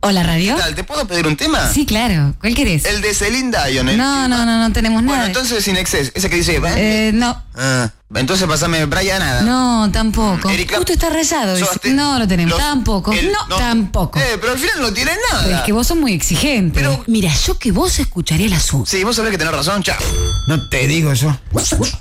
Hola, radio. ¿Qué tal? ¿Te puedo pedir un tema? Sí, claro. ¿Cuál querés? El de Celine Dion. No tenemos nada. Bueno, entonces sin exceso. Ese que dice... No. Entonces pasame Brian nada. No, tampoco. Erika, Justo está rayado. No lo tenemos. Tampoco. Tampoco. Pero al final no tiene nada. Pero es que vos sos muy exigente. Pero... Mira, yo que vos escucharía el asunto. Sí, vos sabés que tenés razón, chao. No te digo yo.